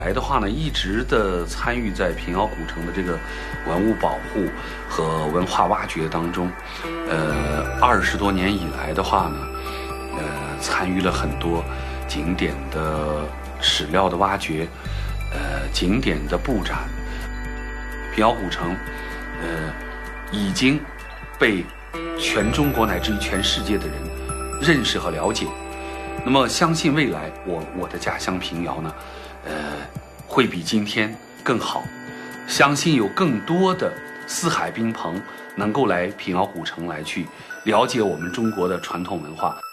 来的话呢，一直的参与在平遥古城的这个文物保护和文化挖掘当中。20多年以来的话呢，参与了很多景点的史料的挖掘，景点的布展。平遥古城，已经被全中国乃至于全世界的人认识和了解。那么，相信未来我的家乡平遥呢，会比今天更好。相信有更多的四海宾朋能够来平遥古城来去了解我们中国的传统文化。